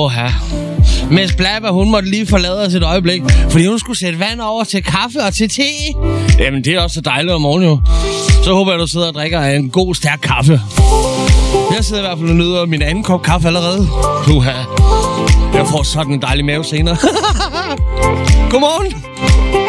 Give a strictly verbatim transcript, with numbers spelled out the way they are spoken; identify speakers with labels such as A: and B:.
A: Åha. Miss Blabber, hun måtte lige forlade os et øjeblik, fordi hun skulle sætte vand over til kaffe og til te. Jamen, det er også så dejligt om morgenen jo. Så håber jeg, du sidder og drikker en god, stærk kaffe. Jeg sidder i hvert fald og nyder min anden kop kaffe allerede. Uha. Jeg får sådan en dejlig mave senere. Godmorgen.